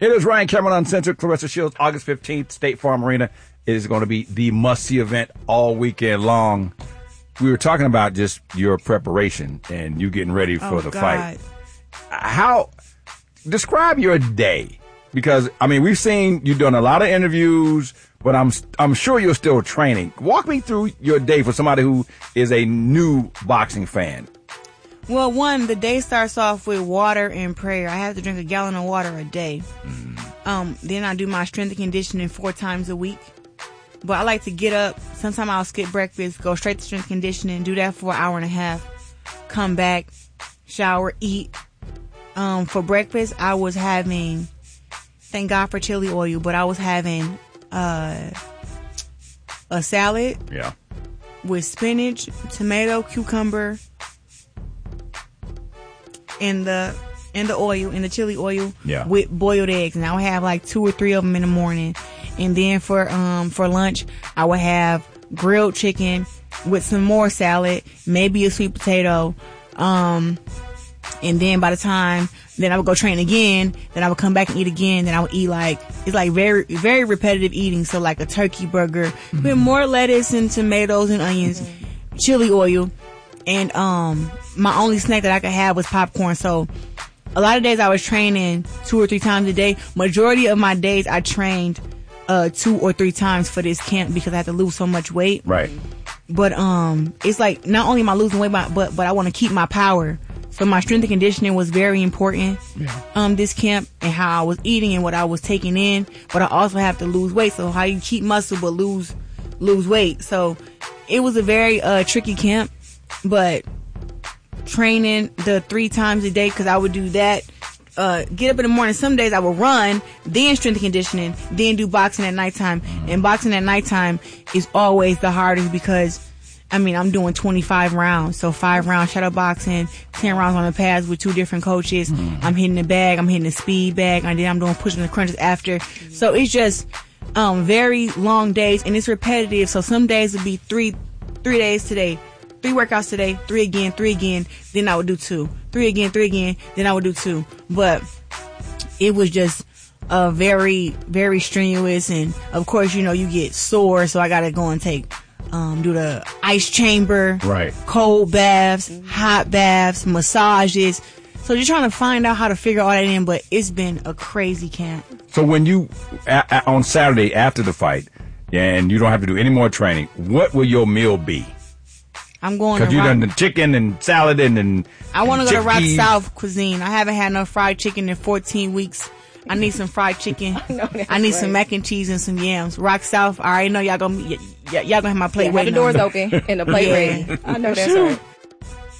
It is Ryan Cameron Uncensored, Clarissa Shields, August 15th, State Farm Arena. It is going to be the must-see event all weekend long. We were talking about just your preparation and you getting ready for the fight. Describe your day. Because, I mean, we've seen you doing a lot of interviews, but I'm sure you're still training. Walk me through your day for somebody who is a new boxing fan. Well, the day starts off with water and prayer. I have to drink a gallon of water a day. Then I do my strength and conditioning 4 times a week. But I like to get up. Sometimes I'll skip breakfast, go straight to strength conditioning, do that for an hour and a half, come back, shower, eat. For breakfast, I was having, thank God for chili oil, but I was having a salad with spinach, tomato, cucumber, and the oil, and the chili oil with boiled eggs. And I would have like 2 or 3 of them in the morning. And then for lunch, I would have grilled chicken with some more salad, maybe a sweet potato. And then by the time, then I would go train again. Then I would come back and eat again. Then I would eat it's like very, very repetitive eating. So like a turkey burger with more lettuce and tomatoes and onions, chili oil. And my only snack that I could have was popcorn. So a lot of days I was training 2 or 3 times a day. Majority of my days I trained 2 or 3 times for this camp because I had to lose so much weight. Right. But it's like not only am I losing weight, but I want to keep my power. So my strength and conditioning was very important. This camp, and how I was eating and what I was taking in. But I also have to lose weight. So how you keep muscle but lose weight. So it was a very tricky camp. But training the 3 times a day, because I would do that. Get up in the morning. Some days I would run, then strength and conditioning, then do boxing at nighttime. And boxing at nighttime is always the hardest because, I mean, I'm doing 25 rounds. So 5 rounds shadow boxing, 10 rounds on the pads with 2 different coaches. I'm hitting the bag, I'm hitting the speed bag, and then I'm doing pushing the crunches after. So it's just very long days, and it's repetitive. So some days would be 3 days today. 3 workouts today, 3 again, then I would do 2. 3 again, then I would do 2. But it was just very, very strenuous. And of course, you get sore. So I got to go and do the ice chamber, cold baths, hot baths, massages. So just trying to find out how to figure all that in. But it's been a crazy camp. So when you, on Saturday after the fight, and you don't have to do any more training, what will your meal be? I'm going to, because you done the chicken and salad and I want to go to Rock South cuisine. I haven't had no fried chicken in 14 weeks. I need some fried chicken. I need some mac and cheese and some yams. Rock South. I already know y'all gonna have my plate waiting. Have the doors open and the plate ready. I know that's right.